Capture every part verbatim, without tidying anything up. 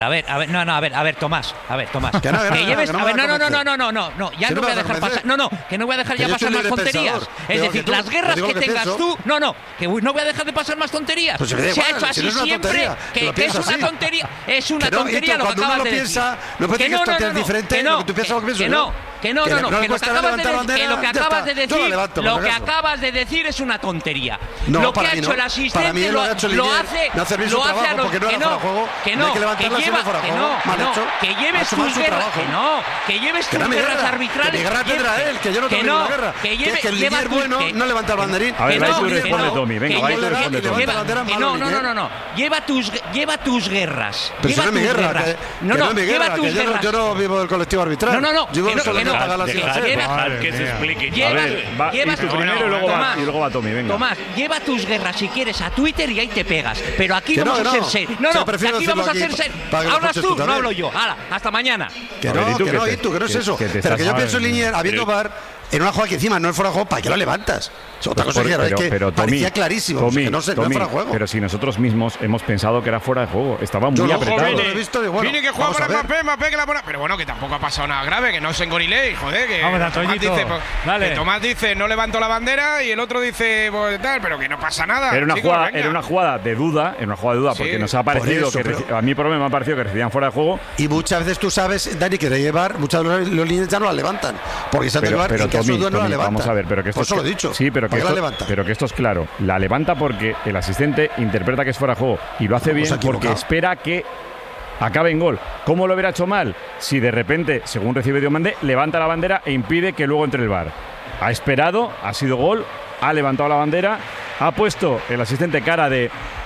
A ver, a ver, no, no, a ver, a ver, Tomás, a ver, Tomás. Que, no, que, no, que lleves, que no a ver, no, no, no, convencer. no, no, no, no, ya Si no no voy a me vas a dejar convencer. pasar, no, no, que no voy a dejar Que ya yo soy pasar más libre tonterías. pensador. Es Digo decir, que tú, las guerras digo que lo que tengas pienso. tú, no, no, que no voy a dejar de pasar más tonterías. Pues se me da Se ha igual, hecho si así no es una siempre, tontería, que, que lo que es pienso una así. tontería, es una Que no, tontería Hito, lo que cuando uno acabas lo de decir. piensa, no puede Que decir que esto no, es no, diferente que de lo no, que tú piensas, lo que pienso que yo. no, que no, Que no, no no, le que lo que cuesta acabas de levantar decir, que lo que bandera, ya acabas de está. Yo la decir, levanto, lo por que acaso. acabas de decir es una tontería. No, Lo que para ha mí hecho no. el Para asistente mí lo lo ha hecho lo Linier, hace, no hace bien su lo hace a trabajo, los porque no que era fuera de juego, que no no, hay que que levantarla si lleva, no fuera de que juego, no, mal que no, hecho. que Ha lleves hecho mal tus su guerras, trabajo. que no, que lleves Que tus no mi guerras guerra, arbitrales. que mi guerra tendrá él, que yo no tengo ninguna guerra. Que Que lleve, es que el lleva Linier tus- bueno que- no levanta el banderín. A ver, que va y no, tú que responde, no, Tommy. Venga, que va y tú lleva- responde, que Tommy. lleva- Levanta la bandera que malo, no, no, no, Linier. no, no. Lleva tus, lleva tus guerras. Pero lleva eso no es mi tus guerra, guerras. que, No, que no, no es mi lleva guerra, tus que yo no, guerras. yo no vivo del colectivo arbitral. No, no, no, Yo que no, solo que no. pagar las Dejad- clases. dejad Madre que se mía. explique. Lleva- A ver, va, lleva- y tú primero Tomás, y luego va, Tomás, y luego va Tommy, venga. Tomás, lleva tus guerras si quieres a Twitter y ahí te pegas. Pero aquí Que no, vamos que a ser no. serios. O No, sea, no, prefiero aquí vamos a decirlo ser aquí serios. para que lo Hablas escuches tú, tú no también. hablo yo. Hala, hasta mañana. Que A ver, ¿y no, tú que qué no, te- Itu, que no es que- eso. que te Pero estás- que yo a pienso ver, en Linier, habiendo pero- VAR, en una jugada que encima no es fuera de juego, ¿para qué lo levantas? Es otra cosa Por- que pero, es que pero, Tommy, parecía clarísimo, Tommy, que no sé, no Tommy, es fuera de juego. pero si nosotros mismos hemos pensado que era fuera de juego, estaba Yo muy lo apretado. Vini, lo he visto y bueno, Vini que juega vamos a para ver. Mbappé, Mbappé que la pone. Pero bueno, que tampoco ha pasado nada grave, que no se engorilé, joder. Que Vamos, Tomás Antoñito, dice, pues, dale. que Tomás dice, no levanto la bandera, y el otro dice, pues tal, pero que no pasa nada. Era una, chicos, jugada, venga. era una jugada de duda, era una jugada de duda, Sí, porque nos ha parecido por eso, que pero- reci- a mí por lo menos me ha parecido que recibían fuera de juego. Y muchas veces tú sabes, Dani, que de llevar, muchas de los, los líneas ya no la levantan. Porque se han de Pero, llevar pero en caso Tommy, de duda no la Tommy, levantan. vamos a ver, pero que esto Por es eso lo he que- dicho. Sí, pero que, ¿Para qué esto, la levanta? pero que esto es claro. La levanta porque el asistente interpreta que es fuera de juego y lo hace bien se ha porque equivocado. espera que acabe en gol. ¿Cómo lo hubiera hecho mal? Si de repente, según recibe Diomande, levanta la bandera e impide que luego entre el V A R. Ha esperado, ha sido gol, ha levantado la bandera, ha puesto el asistente cara de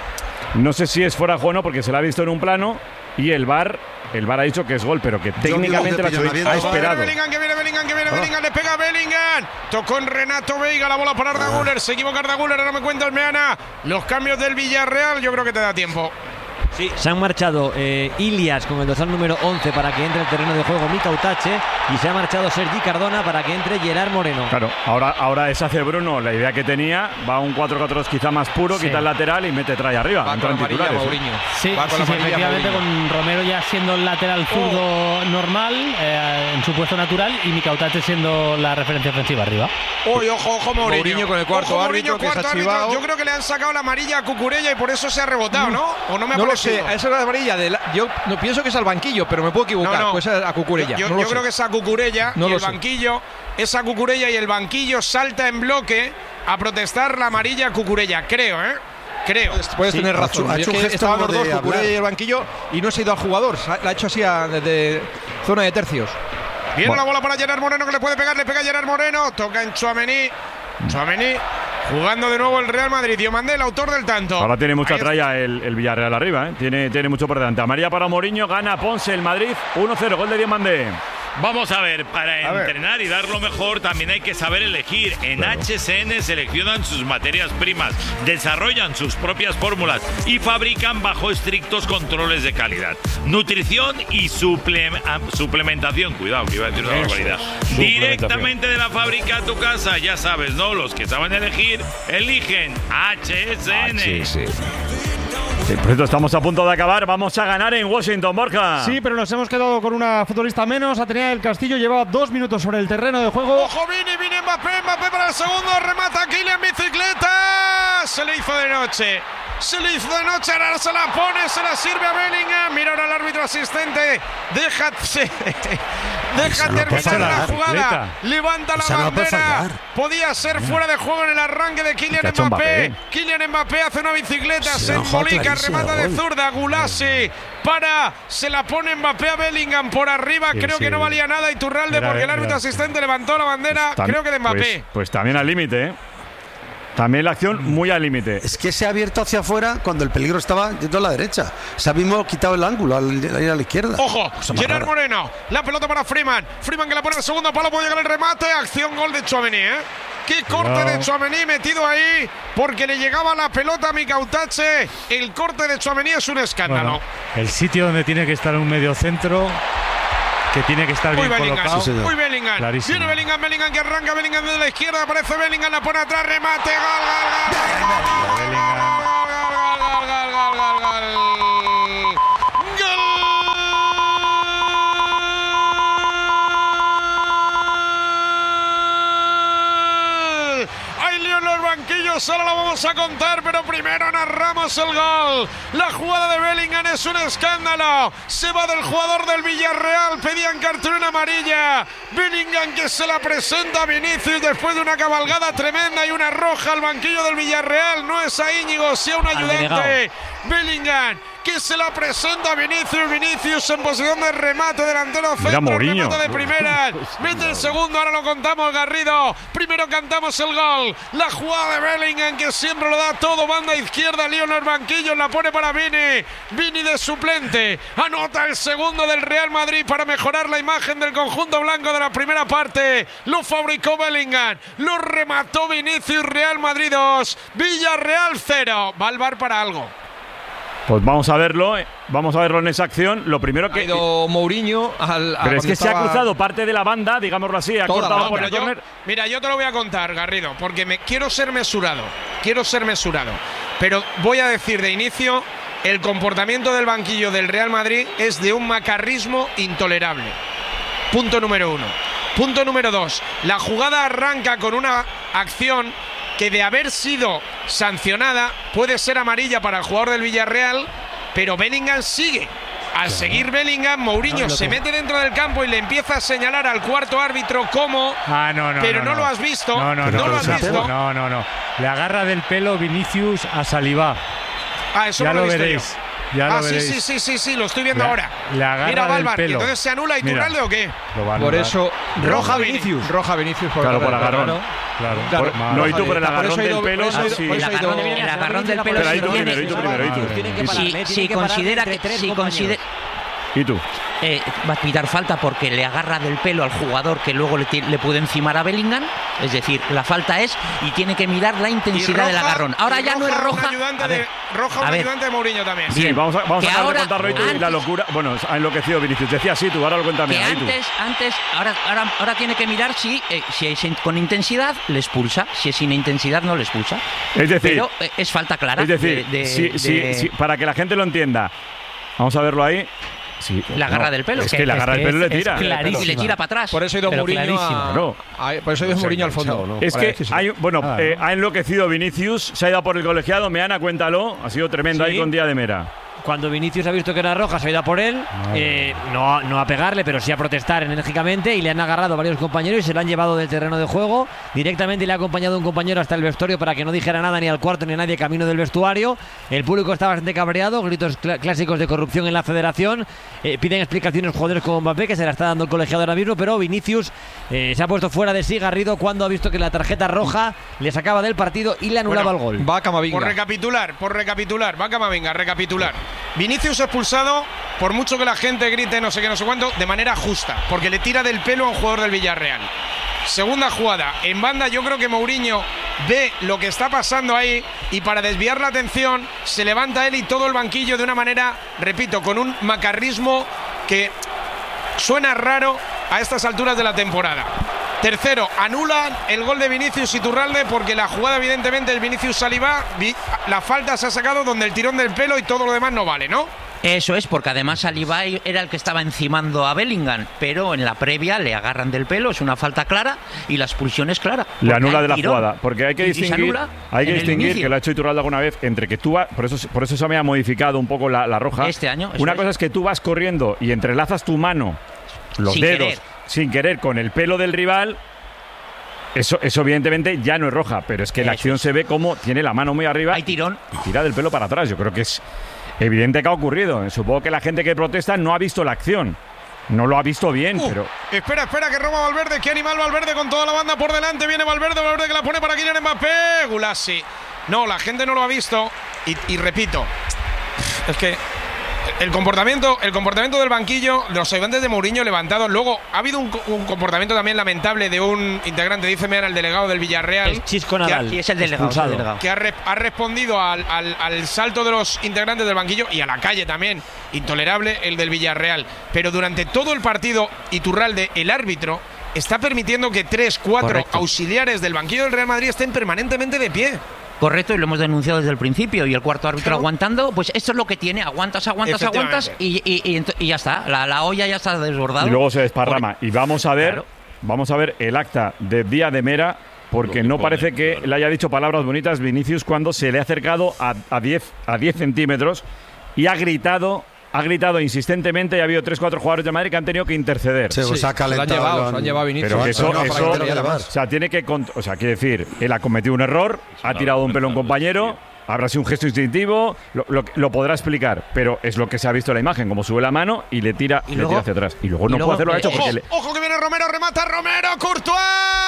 no sé si es fuera de juego o no porque se la ha visto en un plano y el V A R, el V A R ha dicho que es gol, pero que técnicamente lo ha, hecho bien. Pillan Ha habiendo- esperado. Bellingham, que viene Bellingham, que viene Bellingham, le pega a Bellingham. Tocó en Renato Veiga, la bola para Arda Güler. Se equivoca Arda Güler, ahora me cuenta el Meana. Los cambios del Villarreal, yo creo que te da tiempo. Sí, se han marchado eh, Ilias con el dorsal número once para que entre el terreno de juego Mika Utache y se ha marchado Sergi Cardona para que entre Gerard Moreno. Claro, ahora, ahora deshace Bruno la idea que tenía, va a un cuatro cuatro dos quizá más puro, Sí. quita el lateral y mete trae arriba. Va Entra con en amarilla titulares, ¿eh? Mourinho. Sí, Va con sí, la sí, amarilla efectivamente, Mourinho. con Romero ya siendo el lateral zurdo normal, eh, en su puesto natural, y Mikautate siendo la referencia ofensiva arriba. Uy, ojo, ojo, Mourinho. Mourinho con el cuarto Ojo, árbitro, Mourinho, que se cuarto ha árbitro. chivado. Yo creo que le han sacado la amarilla a Cucurella y por eso se ha rebotado, ¿no? ¿O no me ha No lo sé, parecido? a esa es la amarilla. De la- yo no pienso que es al banquillo, pero me puedo equivocar. No, no. Pues a, a Cucurella. Yo, no lo yo sé. creo que es a Cucurella No y lo el sé. banquillo, esa Cucurella y el banquillo salta en bloque a protestar la amarilla a Cucurella, creo, ¿eh? Creo. Puedes Sí, tener ha razón. hecho- ha Yo hecho es un que gesto estaban como los dos, de Cucurella hablar. y el banquillo, y no se ha ido al jugador. Se ha- La ha hecho así a- desde zona de tercios. Viene Bueno. la bola para Gerard Moreno que le puede pegar, le pega Gerard Moreno, toca en Tchouaméni. Tchouaméni jugando de nuevo el Real Madrid. Diomandé, el autor del tanto. Ahora tiene mucha Ahí está. tralla el, el Villarreal arriba, ¿eh? tiene, tiene mucho por delante. Amarilla para Mourinho, gana Ponce el Madrid, uno cero, gol de Diomandé. Vamos a ver, para A ver. entrenar y dar lo mejor también hay que saber elegir. En H S N seleccionan sus materias primas, desarrollan sus propias fórmulas y fabrican bajo estrictos controles de calidad. Nutrición y suple- ah, suplementación, cuidado que iba a decir una barbaridad. Directamente de la fábrica a tu casa, ya sabes, ¿no? Los que saben elegir, eligen H S N. Sí, por cierto, estamos a punto de acabar, vamos a ganar en Washington, Borja. Sí, pero nos hemos quedado con una futbolista menos. Atenea del Castillo llevaba dos minutos sobre el terreno de juego. Ojo, Vini, Vini, Mbappé, Mbappé para el segundo, remata Kylian, bicicleta. Se le hizo de noche. Se le hizo de noche, ahora se la pone, se la sirve a Bellingham. Mira ahora el árbitro asistente. Déjate, deja Esa no puede terminar la fallar. jugada. Bicicleta. Levanta la Esa no puede bandera. fallar. Podía ser fuera de juego en el arranque de ¿Qué ha Kylian hecho Mbappé. Mbappé? Kylian Mbappé hace una bicicleta, Se se la jugó embolica, clarísima, remata de gol. zurda. Gulasi para, se la pone Mbappé a Bellingham por arriba. Sí, Creo sí. que no valía nada Iturralde Era- porque el árbitro era- asistente levantó la bandera. Tam- Creo que de Mbappé. Pues, pues también al límite, ¿eh? También la acción muy al límite. Es que se ha abierto hacia afuera cuando el peligro estaba yendo a la derecha. Se ha mismo quitado el ángulo al al ir a la izquierda. Ojo, Cosa más Gerard rara. Moreno, la pelota para Freeman. Freeman que la pone al segundo palo, puede llegar el remate. Acción, gol de Tchouaméni, ¿eh? Qué corte Cuidado. de Tchouaméni metido ahí, porque le llegaba la pelota a Mikautache. El corte de Tchouaméni es un escándalo. Bueno, el sitio donde tiene que estar un medio centro, que tiene que estar Muy bien Bellingham, colocado. Sí, señor. muy Bellingham. Clarísimo. Viene Bellingham, Bellingham que arranca, Bellingham desde la izquierda, aparece Bellingham, la pone atrás, remate, gol, gol, gol, gol, gol, gol, gol, gol, gol, gol, gol, gol, gol, gol. menos, ahora lo vamos a contar, pero primero narramos el gol. La jugada de Bellingham es un escándalo. Se va del jugador del Villarreal, pedían cartulina amarilla. Bellingham que se la presenta a Vinicius después de una cabalgada tremenda y una roja al banquillo del Villarreal. No es a Íñigo, sí a un ayudante. Bellingham que se la presenta a Vinicius. Vinicius en posición de remate, delantero centro, remate de primeras. Mete el segundo, ahora lo contamos, Garrido. Primero cantamos el gol. La jugada de Bellingham que siempre lo da todo. Banda izquierda, lío en los banquillos, la pone para Vini. Vini de suplente. Anota el segundo del Real Madrid para mejorar la imagen del conjunto blanco de la primera parte. Lo fabricó Bellingham. Lo remató Vinicius. Real Madrid dos. Villarreal cero. Va al V A R para algo. Pues vamos a verlo, eh. vamos a verlo en esa acción. Lo primero que... Ha ido Mourinho al... Pero es que estaba... se ha cruzado parte de la banda, digámoslo así, ha cortado no, por el yo, córner. Mira, yo te lo voy a contar, Garrido, porque me quiero ser mesurado, quiero ser mesurado. Pero voy a decir de inicio, el comportamiento del banquillo del Real Madrid es de un macarrismo intolerable. Punto número uno. Punto número dos. La jugada arranca con una acción que de haber sido sancionada puede ser amarilla para el jugador del Villarreal, pero Bellingham sigue. Al seguir Bellingham, Mourinho no, se mete dentro del campo y le empieza a señalar al cuarto árbitro cómo, ah, no, no, pero no, no, no lo has visto, no, no, no, no, lo has visto. No, no, no, le agarra del pelo Vinicius a Saliba. Ah, eso ya no lo, lo he visto veréis. Yo. Ya ah, lo sí, veréis. sí, sí, sí, sí, lo estoy viendo la, ahora. La Mira, va al V A R. pelo. Entonces se anula Iturralde o qué. Por eso, roja Vinicius. Roja Vinicius. Por claro, por el agarrón. Claro. Claro. Por, claro. No, y tú por el agarrón del ido, pelo. Ido, sí. El agarrón, el agarrón del pelo. Pero ahí tú primero, y tú primero, y tú. Si, si considera que. Si considera, ¿Y tú? Eh, va a pitar falta porque le agarra del pelo al jugador que luego le, le puede encimar a Bellingham. Es decir, la falta es y tiene que mirar la intensidad roja, del agarrón. Ahora ya no es roja. A ver, de, roja un ayudante de Mourinho también. Sí, Bien. vamos a, vamos a acabar ahora, de contarlo y, y la locura. Bueno, ha enloquecido Vinicius. Decía así, tú, ahora lo cuéntame. Que ahí, antes, antes, ahora, ahora, ahora tiene que mirar si, eh, si es con intensidad, le expulsa. Si es sin intensidad, no le expulsa. Es decir, pero eh, es falta clara. Es decir, de, de, sí, de, sí, sí, para que la gente lo entienda. Vamos a verlo ahí. Sí, la agarra no, del pelo. Es que, que la agarra del pelo es, le tira. Y le tira para atrás. Por eso ha ido Mourinho a, no. a, por eso ha ido Mourinho al fondo. ¿no? Es que hay, bueno, ah, eh, ha enloquecido Vinicius, se ha ido por el colegiado. Meana, cuéntalo, ha sido tremendo sí. ahí con Día de Mera. Cuando Vinicius ha visto que era roja, se ha ido a por él, eh, no, no a pegarle, pero sí a protestar enérgicamente, y le han agarrado varios compañeros y se lo han llevado del terreno de juego. Directamente le ha acompañado un compañero hasta el vestuario para que no dijera nada ni al cuarto ni a nadie camino del vestuario. El público está bastante cabreado, gritos cl- clásicos de corrupción en la federación. Eh, piden explicaciones jugadores como Mbappé, que se la está dando el colegiado ahora mismo, pero Vinicius eh, se ha puesto fuera de sí, Garrido, cuando ha visto que la tarjeta roja le sacaba del partido y le anulaba bueno, el gol. Va Camavinga. Por recapitular, por recapitular, va Camavinga, recapitular. Vinicius expulsado, por mucho que la gente grite no sé qué, no sé cuánto, de manera justa, porque le tira del pelo a un jugador del Villarreal. Segunda jugada, en banda yo creo que Mourinho ve lo que está pasando ahí y para desviar la atención se levanta él y todo el banquillo de una manera, repito, con un macarrismo que suena raro a estas alturas de la temporada. Tercero, anulan el gol de Vinicius Iturralde porque la jugada evidentemente es Vinicius Saliba, la falta se ha sacado donde el tirón del pelo y todo lo demás no vale, ¿no? Eso es, porque además Saliba era el que estaba encimando a Bellingham, pero en la previa le agarran del pelo, es una falta clara y la expulsión es clara. Le anula de la jugada, porque hay que distinguir, hay que distinguir que lo ha hecho Iturralde alguna vez entre que tú vas, por eso, por eso se me ha modificado un poco la, la roja. Este año. Una es. cosa es que tú vas corriendo y entrelazas tu mano, los sin dedos, querer. sin querer, con el pelo del rival. Eso, eso evidentemente ya no es roja, pero es que eso. La acción se ve como tiene la mano muy arriba. Hay tirón. Y tira del pelo para atrás. Yo creo que es evidente que ha ocurrido. Supongo que la gente que protesta no ha visto la acción. No lo ha visto bien, uh, pero... Espera, espera, que roba Valverde. Qué animal Valverde con toda la banda por delante. Viene Valverde, Valverde que la pone para Kylian Mbappé. Gulassi. No, la gente no lo ha visto. Y, y repito, es que... El comportamiento, el comportamiento del banquillo, los ayudantes de Mourinho levantados. Luego ha habido un, un comportamiento también lamentable de un integrante, dice Meana, el delegado del Villarreal. El Chisco Nadal. Sí, es el delegado. Es el delegado. Que ha, re, ha respondido al, al, al salto de los integrantes del banquillo y a la calle también. Intolerable el del Villarreal. Pero durante todo el partido, Iturralde, el árbitro, está permitiendo que tres, cuatro Correcto. auxiliares del banquillo del Real Madrid estén permanentemente de pie. Correcto, y lo hemos denunciado desde el principio. Y el cuarto árbitro claro. aguantando, pues esto es lo que tiene. Aguantas, aguantas, aguantas y, y, y, y ya está. La, la olla ya está desbordada. Y luego se desparrama. Por... Y vamos a ver, claro. vamos a ver el acta de Día de Mera porque no parece que le haya dicho palabras bonitas Vinicius cuando se le ha acercado a diez centímetros y ha gritado, ha gritado insistentemente y ha habido tres cuatro jugadores de Madrid que han tenido que interceder. Sí, pues ha calentado. Se lo han llevado, se han llevado a Vinicius. Pero que eso, No, eso para que te lo o sea, tiene que, o sea, quiere decir, él ha cometido un error, ha tirado un pelo a un compañero. Habrá sido un gesto instintivo, lo, lo, lo podrá explicar, pero es lo que se ha visto en la imagen, como sube la mano y le tira, y le tira hacia atrás. Y luego y no luego, puede hacerlo, eh, ha hecho porque ojo, le... ojo que viene Romero, remata Romero, Courtois.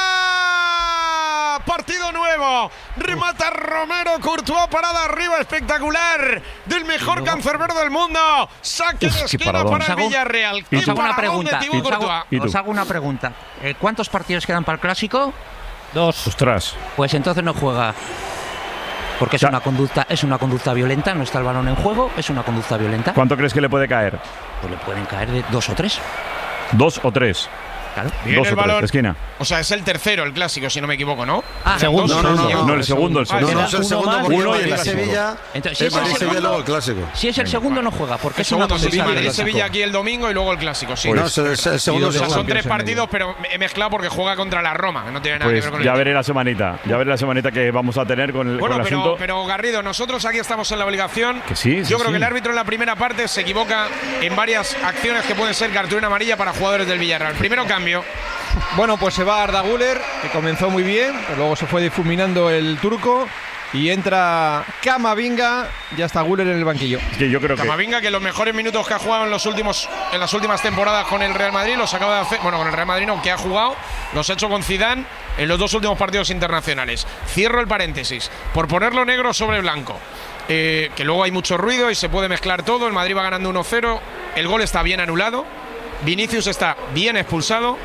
Partido nuevo, remata Romero, Courtois, parada arriba espectacular del mejor cancerbero del mundo. Saque de esquina para el Villarreal. Os hago una pregunta. Os hago, os hago una pregunta. Eh, ¿Cuántos partidos quedan para el Clásico? Dos. Ostras. Pues entonces no juega. Porque es una conducta, es una conducta violenta, no está el balón en juego, es una conducta violenta. ¿Cuánto crees que le puede caer? Pues le pueden caer de dos o tres. ¿Dos o tres? Claro. Viene Dos el o tres, balón. de esquina. O sea, es el tercero, el Clásico, si no me equivoco, ¿no? Ah, segundo. No, no, no, no, no, el segundo, el segundo. No, no, es el segundo más, porque uno y el el Sevilla. Entonces, si el es el Madrid Sevilla segundo, luego el Clásico. Si es el segundo no juega, porque El es una segundo, conducta Sevilla, el violenta. Sevilla aquí el domingo y luego el Clásico, sí. No, es el, es el segundo. O sea, son segundo. tres partidos, pero he mezclado porque juega contra la Roma, que no tiene nada que Pues ver con ya el veré la semanita, ya veré la semanita que vamos a tener con el, Bueno, con el pero, asunto. pero Garrido, nosotros aquí estamos en la obligación. Que sí, sí, Yo creo sí. que el árbitro en la primera parte se equivoca en varias acciones que pueden ser cartulina amarilla para jugadores del Villarreal. Primero cambio. Bueno, pues se va Arda Güler, que comenzó muy bien, pero luego se fue difuminando el turco. Y entra Camavinga, ya está Güler en el banquillo. Es que yo creo que Camavinga, que los mejores minutos que ha jugado en los últimos en las últimas temporadas con el Real Madrid los acaba de hacer, bueno, con el Real Madrid no, que ha jugado, los ha hecho con Zidane en los dos últimos partidos internacionales. Cierro el paréntesis por ponerlo negro sobre blanco. Eh, que luego hay mucho ruido y se puede mezclar todo. El Madrid va ganando uno cero. El gol está bien anulado. Vinicius está bien expulsado.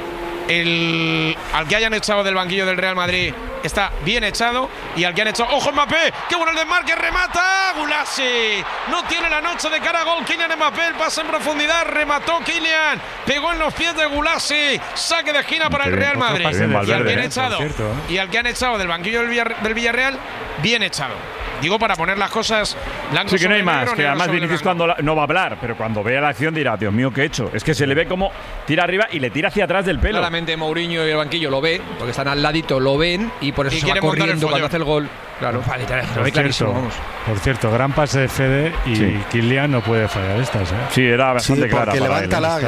El, al que hayan echado del banquillo del Real Madrid está bien echado. Y al que han echado, ¡ojo Mbappé! ¡Qué bueno el desmarque! ¡Remata! ¡Gulasi! No tiene la noche de cara a gol Kylian Mbappé. El pase en profundidad. Remató Kylian. Pegó en los pies de Gulasi. Saque de esquina para el Real Madrid. Y al que han echado, y al que han echado del banquillo del, Villar, del Villarreal, bien echado. Digo, para poner las cosas blanco. Sí, que no hay sobre más, negro, que negro además sobre Vinicius blanco. cuando la- no va a hablar, pero cuando vea la acción dirá, Dios mío, ¿qué he hecho? Es que se le ve como tira arriba y le tira hacia atrás del pelo. Claramente Mourinho y el banquillo lo ve, porque están al ladito, lo ven y por eso Y se va quiere montar el corriendo cuando follón. hace el gol. Claro, vale, lo ve Por clarísimo, cierto, vamos. por cierto, gran pase de Fede y Sí. Kylian no puede fallar estas, ¿eh? Sí, era bastante Sí, clara porque para levanta él. la-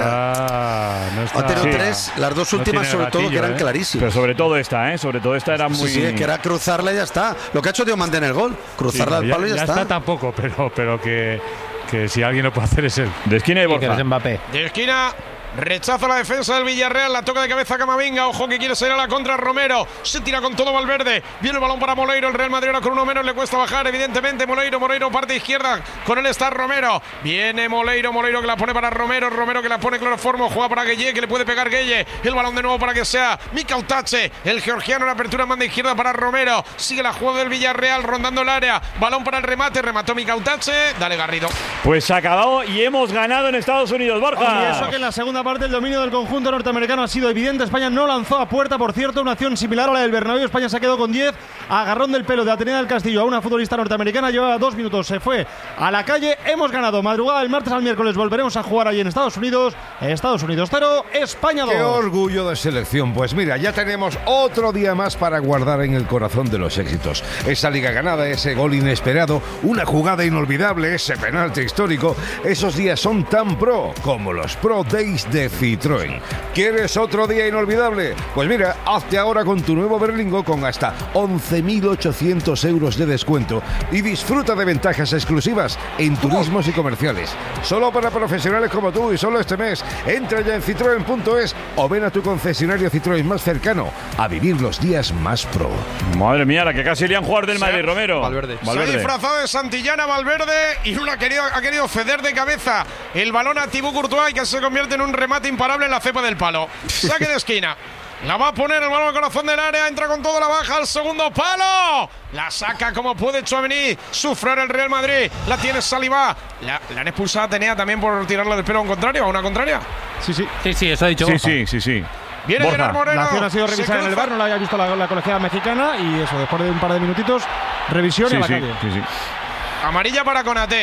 Está, no está- Ha tenido Sí. tres, las dos No últimas tiene sobre todo que gatillo, eran ¿eh? clarísimas. Pero sobre todo esta, ¿eh? Sobre todo esta era muy... Sí, sí, que era cruzarla y ya está. Lo que ha hecho Diomande en el gol, cruzarla al ya, palo y ya, ya está tampoco, pero, pero que, que si alguien lo puede hacer es él. De esquina y Y que Borja. es Mbappé. De esquina, rechaza la defensa del Villarreal, la toca de cabeza Camavinga, ojo que quiere salir a la contra Romero, se tira con todo Valverde, viene el balón para Moleiro, el Real Madrid ahora con uno menos, le cuesta bajar evidentemente Moleiro, Moleiro parte izquierda, con él está Romero, viene Moleiro, Moleiro que la pone para Romero, Romero que la pone cloroformo, juega para Gueye, que le puede pegar Gueye, el balón de nuevo para que sea Mikautache, el georgiano, la apertura manda izquierda para Romero, sigue la jugada del Villarreal rondando el área, balón para el remate, remató Mikautache, dale Garrido. Pues se ha acabado y hemos ganado en Estados Unidos, Y eso Borja. que en la segunda parte el dominio del conjunto norteamericano ha sido evidente. España no lanzó a puerta, por cierto, una acción similar a la del Bernabéu. España se quedó con diez. Agarrón del pelo de Atenea del Castillo a una futbolista norteamericana. Llevaba dos minutos, se fue a la calle. Hemos ganado. Madrugada del martes al miércoles volveremos a jugar allí en Estados Unidos. Estados Unidos cero, España dos. ¡Qué orgullo de selección! Pues mira, ya tenemos otro día más para guardar en el corazón de los éxitos. Esa liga ganada, ese gol inesperado, una jugada inolvidable, ese penalti histórico. Esos días son tan pro como los Pro Days de Citroën. ¿Quieres otro día inolvidable? Pues mira, hazte ahora con tu nuevo Berlingo con hasta once mil ochocientos euros de descuento y disfruta de ventajas exclusivas en turismos y comerciales. Solo para profesionales como tú y solo este mes. Entra ya en citroen punto es o ven a tu concesionario Citroën más cercano a vivir los días más pro. Madre mía, la que casi le han jugado del Madrid, Romero. Valverde. Se ha disfrazado de Santillana Valverde y una querido, ha querido ceder de cabeza el balón a Thibaut Courtois y que se convierte en un remate imparable en la cepa del palo. Saque de esquina. La va a poner el balón al corazón del área, entra con todo, la baja al segundo palo. La saca como puede Tchouaméni. Sufre ahora el Real Madrid. La tiene Saliba. La, la han expulsado a Atenea también por tirarla del pelo a un contrario, a una contraria. Sí, sí. Sí, sí, eso ha dicho Sí, Borja. sí, sí, sí. Viene Borja. Gerard Moreno. La acción ha sido Se revisada en el cruza. bar, no la había visto la, la colegiada mexicana. Y eso, después de un par de minutitos, revisión Sí, y a la sí, calle. sí, sí. Amarilla para Konaté.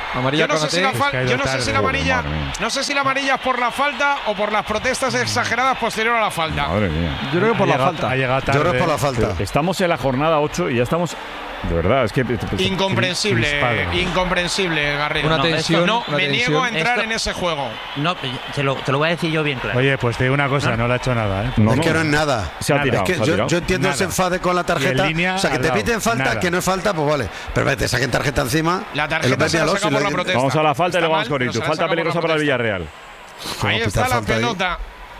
Amarilla yo no sé si la, fal- yo no sé si la amarilla, Oh, no sé si la amarilla es por la falta o por las protestas exageradas posterior a la falta. Madre mía. Yo creo que por Ha la llegado- falta. ha llegado tarde. Yo creo que por la falta. Pero estamos en la jornada ocho y ya estamos. De verdad, es que. Incomprensible, crispado. incomprensible, Garrido. Una No, tensión, no, una me tensión. niego a entrar Esto- en ese juego. No, te lo, te lo voy a decir yo bien claro. Oye, pues te digo una cosa, no le ha hecho nada, ¿eh? No, es no. que no es nada. Se ha Nada. tirado. Es que se ha yo, tirado. yo entiendo Nada. ese enfade con la tarjeta. Y en línea O sea, que al te lado. piten falta, Nada. que no es falta, pues vale. Pero vete, saquen tarjeta encima. La en tarjeta los se la medialos saca y por lo- la protesta. Vamos a la falta y Está luego vamos mal, con pero Itu. se la Falta saca por la peligrosa para el protesta. Villarreal. Ahí pitar está la falta ahí. pelota.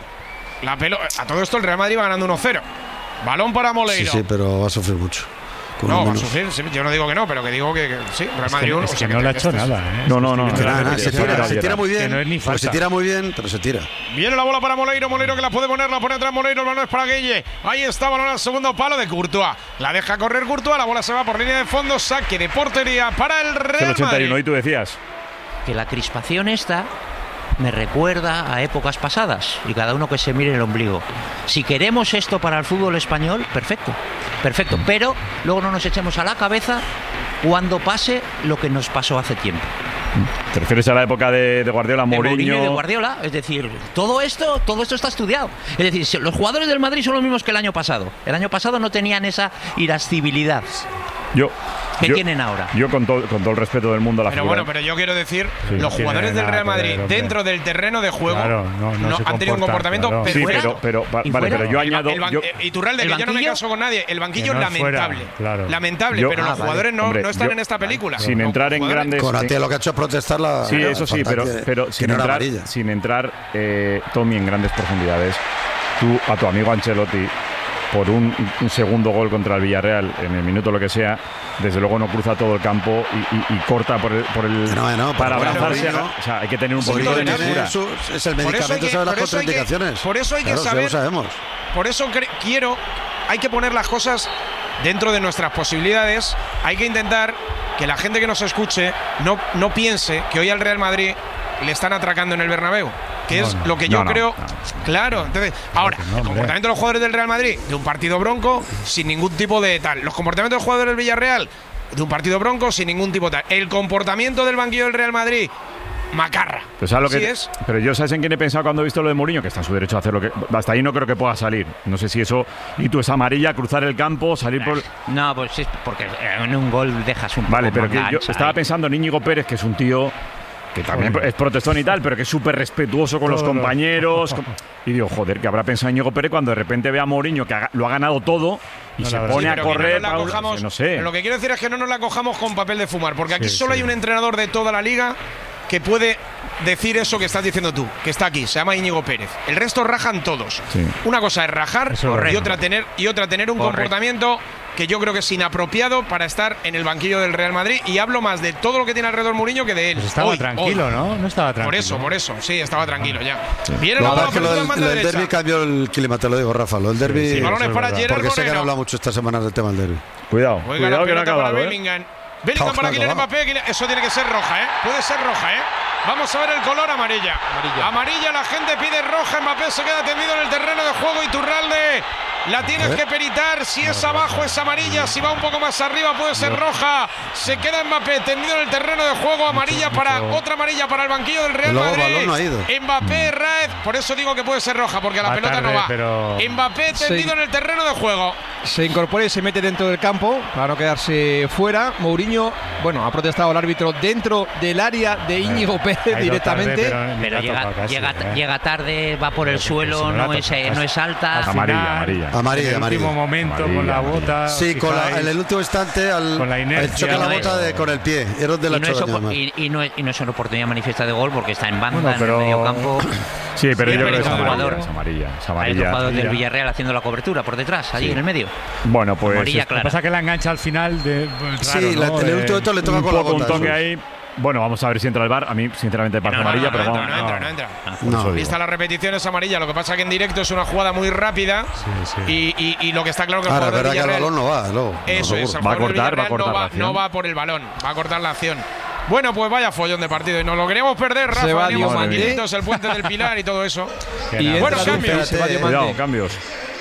La pelota. A todo esto el Real Madrid va ganando uno cero. Balón para Sí, Moleiro. sí, pero va a sufrir mucho. Con No, uno va a menos. sufrir. sí, Yo no digo que no, pero que digo que, que sí. Real Es Madrid que, uno. es o que sea, no le ha que hecho esto es- nada, ¿eh? No, no, no. Que nada, nada, se Se tira, tira, se tira muy bien. Que no es ni Pero se falta. tira muy bien, pero se tira. Viene la bola para Moleiro, Moleiro que la puede poner, la pone atrás Moleiro, el balón es para Guille. Ahí está, balón al segundo palo de Courtois. La deja correr Courtois, la bola se va por línea de fondo, saque de portería para el Es el Real ochenta y uno, Madrid. y tú decías. Que la crispación esta me recuerda a épocas pasadas y cada uno que se mire el ombligo. Si queremos esto para el fútbol español, perfecto, perfecto, pero luego no nos echemos a la cabeza cuando pase lo que nos pasó hace tiempo. ¿Te refieres a la época de, de Guardiola, De Mourinho y de Mourinho? Guardiola, es decir, todo esto, todo esto está estudiado. Es decir, si los jugadores del Madrid son los mismos que el año pasado. El año pasado no tenían esa irascibilidad Yo. que yo- tienen ahora. Yo, con, todo- con todo el respeto del mundo a la Pero figura. bueno, pero yo quiero decir, Sí, los no tiene jugadores del nada Real que Madrid ver, hombre. dentro del terreno de juego Claro, no- no se han tenido un comportan, comportamiento claro. Sí, perfecto. pero, pero va- ¿Y vale, fuera? pero yo El ba- añado. el ban- yo- eh, Iturralde, ¿El que yo no me banquillo? caso con nadie. El banquillo Que no es lamentable. fuera, claro. Lamentable, Yo- pero Ah, los vale. jugadores no, Hombre, no están yo- en esta película. sin Los entrar en jugadores- grandes. Con sí. lo que ha hecho es protestar la. Sí, la eso sí, falta pero, que- pero que sin, no era entrar, amarilla. sin entrar, eh, Tommy, en grandes profundidades. Tú, a tu amigo Ancelotti, por un, un segundo gol contra el Villarreal, en el minuto lo que sea, desde luego no cruza todo el campo y, y- y corta por el, por el Que no, no, para pero bueno, abrazarse. Mourinho- a- o sea, hay que tener un Sí, poquito de tiene mesura. Su- es el Por eso hay medicamento, que- sabe las por eso hay que- contraindicaciones. por eso hay que Claro, sí, saber- lo sabemos. Por eso cre- quiero, hay que poner las cosas dentro de nuestras posibilidades. Hay que intentar que la gente que nos escuche no, no piense que hoy al Real Madrid le están atracando en el Bernabéu. Que No, es no. lo que yo No, no, creo. no. Claro, entonces, ahora, no, el hombre. comportamiento de los jugadores del Real Madrid, de un partido bronco, sin ningún tipo de tal. Los comportamientos de los jugadores del Villarreal, de un partido bronco, sin ningún tipo de tal. El comportamiento del banquillo del Real Madrid, macarra. Pero, ¿sabes lo que Así te- es. pero yo, ¿sabes en quién he pensado cuando he visto lo de Mourinho? Que está en su derecho a hacer lo que. Hasta ahí no creo que pueda salir. No sé si eso. Y tú es amarilla, cruzar el campo, salir por. No, pues es porque en un gol dejas un Vale, poco pero que yo mangancha estaba ahí. pensando en Íñigo Pérez, que es un tío que también Joder. es protestón y tal, pero que es súper respetuoso con los Todo lo- compañeros. con- Y digo, joder, que habrá pensado Íñigo Pérez cuando de repente ve a Mourinho que ha- lo ha ganado todo y No, se la verdad. pone Sí, a pero que correr. no, nos la Paul- cojamos- no sé. pero lo que quiero decir es que no nos la cojamos con papel de fumar, porque aquí Sí, solo sí. hay un entrenador de toda la liga que puede decir eso que estás diciendo tú, que está aquí, se llama Íñigo Pérez. El resto rajan todos. Sí. Una cosa es rajar Eso es y verdad. otra tener y otra tener un Correcto. comportamiento que yo creo que es inapropiado para estar en el banquillo del Real Madrid, y hablo más de todo lo que tiene alrededor Mourinho que de él. Pues estaba Hoy, tranquilo, hoy. ¿no? No estaba tranquilo. Por eso, por eso, sí, estaba tranquilo ya. Viene Lo la que bola pasa es que lo ofensiva del, en lo banda del derecha. derbi cambió el clima, te lo digo, Rafa. Lo del derbi. Sí, sí, Balones eso es para verdad. Gerard Porque sé que han Moreno. hablado mucho esta semana del tema del derbi. Cuidado, Juega la cuidado que no ha pelota para acabado. ¿eh? Bellingham. Bellingham Ojo, para no, Kylian no. Mbappé. Kylian- Eso tiene que ser roja, ¿eh? Puede ser roja, ¿eh? Vamos a ver el color amarilla. Amarilla. Amarilla, la gente pide roja. Mbappé se queda tendido en el terreno de juego. Iturralde, la tienes ver. que peritar. Si es abajo es amarilla. Si va un poco más arriba puede ser roja. Se queda Mbappé tendido en el terreno de juego. Amarilla para otra amarilla para el banquillo del Real Y luego Madrid. balón no ha ido. Mbappé, Raed. Por eso digo que puede ser roja, porque la Va pelota no tarde, va. pero- Mbappé tendido Sí. en el terreno de juego. Se incorpora y se mete dentro del campo para no quedarse fuera. Mourinho, bueno, ha protestado al árbitro dentro del área de Íñigo Pérez Ha ido directamente. tarde, pero ni Pero la ha llega, tocado casi, llega, ¿eh? llega tarde, va por el Pero que suelo, si no la no, es, toca eh, no casi. es alta. Al Amarilla, final, amarilla. Amarilla, en el amarilla. último momento con la Amarilla, bota. Sí, con la- fijáis. en el último instante al, Con la inercia, el choque a la no bota es- de, con el pie. Era de Y la no, es, choca, opo- además. y, y no es, y no es una oportunidad manifiesta de gol porque está en banda, Bueno, pero- en el medio campo. Sí, pero Sí, yo creo pero que es es amarilla. jugador. Es amarilla. Es Hay otro amarilla. jugador del Ya. Villarreal haciendo la cobertura por detrás, allí Sí. en el medio. Bueno, pues. Amarilla es- clara. Lo que pasa es que la engancha al final de. pues, Sí, raro, la- ¿no? en el Eh, último momento le toca un con la poco un bota. toque eso. ahí. Bueno, vamos a ver si entra el bar. A mí, sinceramente, me parece No, no, amarilla, no, pero no vamos. entra, no entra, no entra. No. Eso digo. Vista la repetición es amarilla, lo que pasa que en directo es una jugada muy rápida Sí, sí. y, y- y lo que está claro que el Ahora, es jugador verdad del que el Villarreal- balón no va, luego. no, Eso es, seguro. el Va a jugador del cortar, va a Villarreal cortar no la va, acción. no va por el balón, va a cortar la acción. Bueno, pues vaya follón de partido y nos lo queríamos perder, Rafa. Se va veníamos Diomandé. tranquilitos, el puente del Pilar y todo eso. Que Y nada. Bueno, entra cambios. Dumfries, se va Espérate. Diomandé. Cuidado, cambios.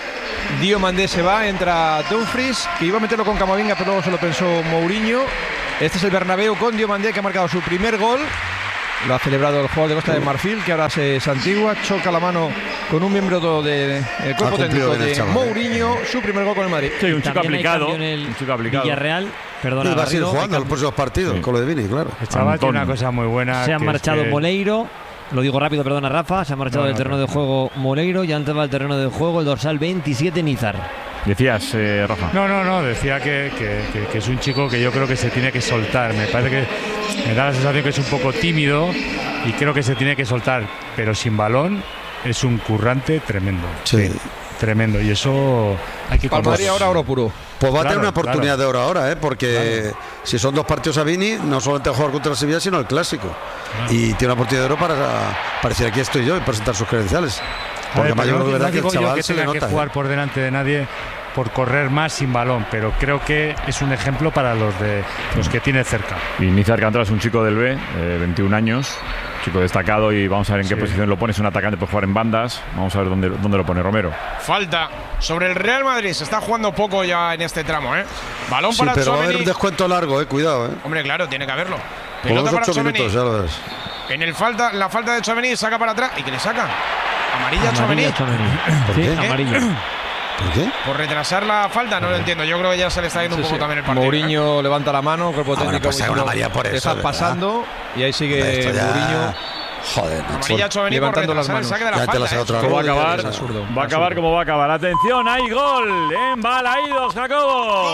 Diomandé se va, entra Dumfries, que iba a meterlo con Camavinga, pero luego se lo pensó Mourinho. Este es el Bernabéu con Diomandé, que ha marcado su primer gol. Lo ha celebrado el jugador de Costa de Marfil, que ahora se santigua, choca la mano con un miembro del de, cuerpo técnico de Mourinho, su primer gol con el Madrid. Sí, un chico aplicado. En el un chico aplicado. Villarreal, perdona. Y va a seguir jugando hay los próximos partidos, sí. Con lo de Vini, claro. El chaval tiene una cosa muy buena. Se han marchado que... Moleiro, lo digo rápido, perdona Rafa, se ha marchado no, del no, terreno no. de juego Moleiro y antes va al terreno de juego el dorsal veintisiete Nizar. Decías, eh, Rafa. No, no, no, decía que, que, que, que es un chico que yo creo que se tiene que soltar. Me parece que me da la sensación que es un poco tímido y creo que se tiene que soltar, pero sin balón es un currante tremendo. Sí. Tremendo, y eso hay que Para Madrid ahora oro puro. Pues va a Claro, tener una oportunidad claro. de oro ahora, ¿eh? Porque Claro. si son dos partidos a Vini, no solamente jugar contra el Sevilla, sino el clásico. Y tiene una oportunidad de oro para, para decir aquí estoy yo y presentar sus credenciales. Porque A ver, además yo pero creo que no es verdad que el digo yo chaval que se le tenga que nota. jugar ¿eh? por delante de nadie por correr más sin balón, pero creo que es un ejemplo para los de los que tiene cerca. Y Nizar Cantera es un chico del B, eh, veintiún años, chico destacado, y vamos a ver en qué Sí. posición lo pone. Es un atacante, puede jugar en bandas. Vamos a ver dónde, dónde lo pone Romero. Falta sobre el Real Madrid. Se está jugando poco ya en este tramo, ¿eh? Balón Sí, para pero va a haber Tchouaméni. un descuento largo, eh, cuidado, eh. Hombre, claro, tiene que haberlo. Por Pelota unos para ocho Tchouaméni. minutos, ya lo ves. En el falta, la falta de Tchouaméni, saca para atrás. ¿Y qué le saca? Amarilla a Tchouaméni. Amarilla, Tchouaméni. ¿Por Sí, qué? amarilla. ¿Por qué? Por retrasar la falta, no lo entiendo. Yo creo que ya se le está yendo Sí, un poco sí. también el partido. ¿eh? Mourinho levanta la mano, cuerpo Ah, bueno, técnico. pues sea una diciendo, amarilla por "Te eso, estás ¿verdad?". pasando. Y ahí sigue Esto ya- Mourinho. Joder, macho. Amarilla a Tchouaméni por levantando las retrasar el manos. saque de la Ya te falta. las ha ¿eh? otra ¿Cómo va a vez, acabar? es absurdo. Va a acabar como va a acabar. Atención, hay gol en Balaídos, Jacobo.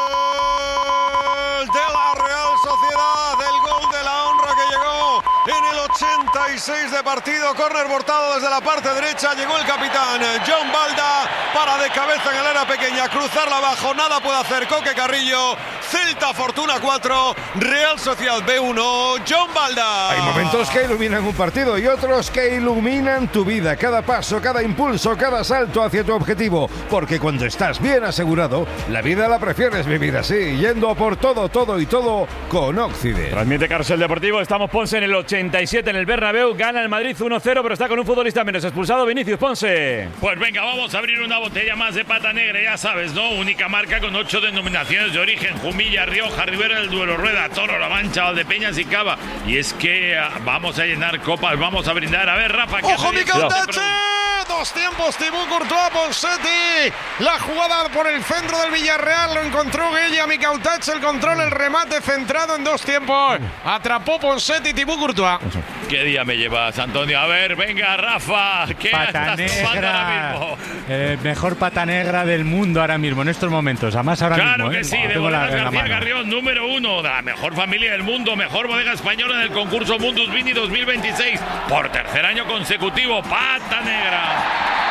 Gol de la Real Sociedad, el gol de la honra que llegó en el ochenta y seis de partido. Córner botado desde la parte derecha. Llegó el capitán John Balda para de cabeza en el área pequeña, cruzarla abajo. Nada puede hacer Coque Carrillo. Celta Fortuna cuatro, Real Sociedad B uno. John Balda. Hay momentos que iluminan un partido y otros que iluminan tu vida. Cada paso, cada impulso, cada salto hacia tu objetivo. Porque cuando estás bien asegurado, la vida la prefieres vivir así, yendo a por todo, todo y todo con Occident. Transmite Carrusel Deportivo. Estamos Ponce en el ochenta y siete en el Bernabéu. Gana el Madrid uno cero, pero está con un futbolista menos expulsado. Vinicius Ponce. Pues venga, vamos a abrir una botella más de pata negra, ya sabes, ¿no? Única marca con ocho denominaciones de origen: Jumilla, Rioja, Ribera del Duero, Rueda, Toro, La Mancha, Valdepeñas y Cava. Y es que ah, vamos a llenar copas, vamos a brindar. A ver, Rafa, ¿qué ¡Ojo, hace mi bien? Cautache! Dos tiempos, Thibaut Courtois, Ponseti. La jugada por el centro del Villarreal, lo encontró Gueye, mi Cautache, el control, el remate centrado en dos tiempos. Atrapó Ponseti, Thibaut Courtois. ¿Qué día me llevas, Antonio? A ver, venga, Rafa, ¿qué Pata estás tomando ahora negra. mismo? Eh, mejor pata negra del mundo ahora mismo, en estos momentos. Además, ahora Claro mismo. que ¿eh? sí, de Tengo la- Bodegas en la García mano. Carrión, número uno de la mejor familia del mundo, mejor bodega española en el concurso Mundus Vini dos mil veintiséis, por tercer año consecutivo. Pata negra.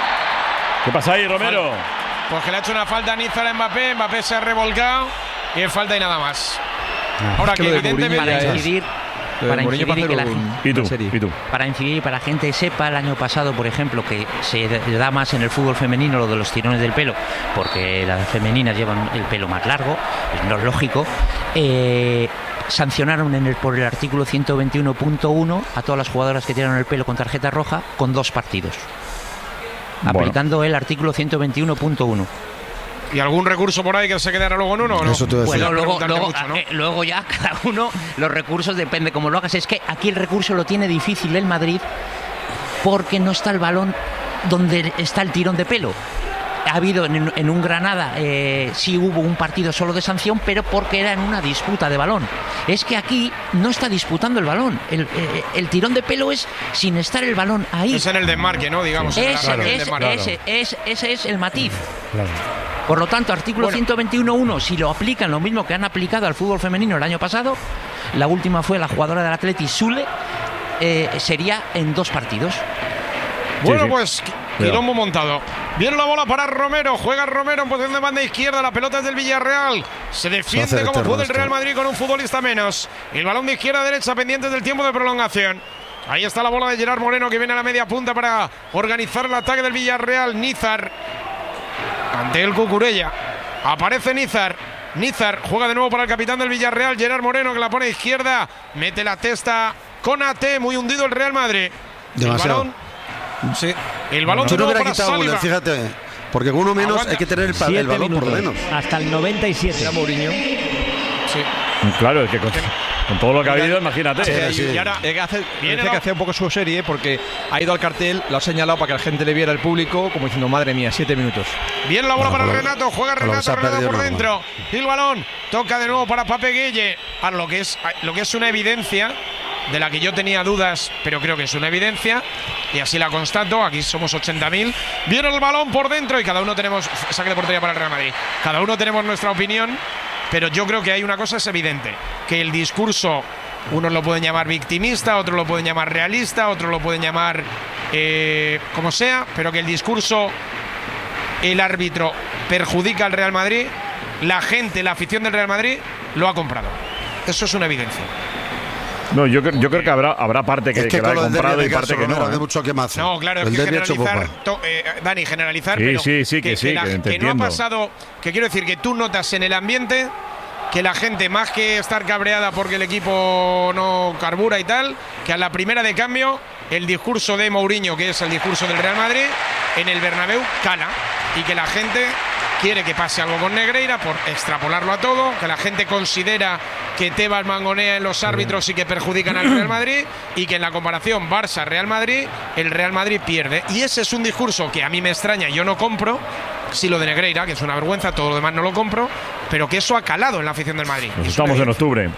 ¿Qué pasa ahí, Romero? Pues que le ha hecho una falta a Nizar a Mbappé, Mbappé se ha revolcado y es falta y nada más. Ahora que que lo de evidentemente Mourinho Para ya es- incidir, Lo de para Mourinho incidir y que la hacer gente- un- ¿Y tú? una serie. ¿Y tú? para incidir y para la gente sepa, el año pasado, por ejemplo, que se da más en el fútbol femenino lo de los tirones del pelo, porque las femeninas llevan el pelo más largo, es no es lógico. Eh, sancionaron en el, por el artículo ciento veintiuno punto uno a todas las jugadoras que tiraron el pelo con tarjeta roja con dos partidos, Bueno. aplicando el artículo ciento veintiuno punto uno. ¿Y algún recurso por ahí que se quedará luego en uno o no? Eso te voy a decir. Bueno, luego, Preguntarte luego, mucho, ¿no? eh, luego ya cada uno, los recursos depende cómo lo hagas. Es que aquí el recurso lo tiene difícil el Madrid porque no está el balón donde está el tirón de pelo. Ha habido en, en un Granada, eh, sí hubo un partido solo de sanción, pero porque era en una disputa de balón. Es que aquí no está disputando el balón. El, eh, el tirón de pelo es sin estar el balón ahí. Es en el desmarque, ¿no? Digamos. en el Ese, arranque del ese, desmarque. ese, es- ese es el matiz. Claro. Por lo tanto, artículo Bueno. ciento veintiuno punto uno, si lo aplican lo mismo que han aplicado al fútbol femenino el año pasado, la última fue la jugadora del Atleti, Sule, eh, sería en dos partidos. Bueno, Sí, sí. pues quilombo montado. Viene la bola para Romero. Juega Romero en posición de banda izquierda. La pelota es del Villarreal. Se Se defiende hace como eterno puede el esto. Real Madrid con un futbolista menos. El balón de izquierda a derecha pendiente del tiempo de prolongación. Ahí está la bola de Gerard Moreno que viene a la media punta para organizar el ataque del Villarreal. Nizar ante el Cucurella. Aparece Nizar. Nizar juega de nuevo para el capitán del Villarreal, Gerard Moreno, que la pone a izquierda. Mete la testa con A T. Muy hundido el Real Madrid. Demasiado. El balón. Sí. El balón Yo de no nuevo hubiera para quitado Saliba. uno, fíjate. Porque con uno menos Aguanta. hay que tener el, pa- Siete el balón por lo minutos, menos. hasta el noventa y siete. Era Mourinho. Sí. Claro, es que con, con todo lo que ha habido, imagínate. Sí, sí. Y ahora Es que hace, viene parece la- que hacía un poco su serie porque ha ido al cartel, lo ha señalado para que la gente le viera el público, como diciendo, madre mía, siete minutos. Viene la bola Bueno, para pero- Renato, juega pero Renato, se ha Renato perdido por nada. dentro. Y el balón toca de nuevo para Pape Gueye. Ahora, lo que es, lo que es una evidencia de la que yo tenía dudas, pero creo que es una evidencia, y así la constato. Aquí somos ochenta mil. Viene el balón por dentro y cada uno tenemos saque de portería para el Real Madrid. Cada uno tenemos nuestra opinión, pero yo creo que hay una cosa es evidente, que el discurso, unos lo pueden llamar victimista, otros lo pueden llamar realista, otros lo pueden llamar eh, como sea, pero que el discurso, el árbitro perjudica al Real Madrid, la gente, la afición del Real Madrid lo ha comprado. Eso es una evidencia. No, yo, creo- yo creo que habrá, habrá parte que, Es que que la ha con lo del comprado derbi y parte que no. de ¿eh? mucho quemazo. No, claro, es el que derbi ha hecho generalizar, popa. to- eh, Dani, generalizar, Sí, pero sí, sí, que sí, la- que te que no ha entiendo. pasado, que quiero decir que tú notas en el ambiente que la gente, más que estar cabreada porque el equipo no carbura y tal, que a la primera de cambio el discurso de Mourinho, que es el discurso del Real Madrid, en el Bernabéu cala, y que la gente quiere que pase algo con Negreira por extrapolarlo a todo, que la gente considera que Tebas mangonea en los árbitros y que perjudican al Real Madrid, y que en la comparación Barça-Real Madrid, el Real Madrid pierde. Y ese es un discurso que a mí me extraña, yo no compro, si lo de Negreira, que es una vergüenza, todo lo demás no lo compro, pero que eso ha calado en la afición del Madrid. Pues Es estamos una en octubre.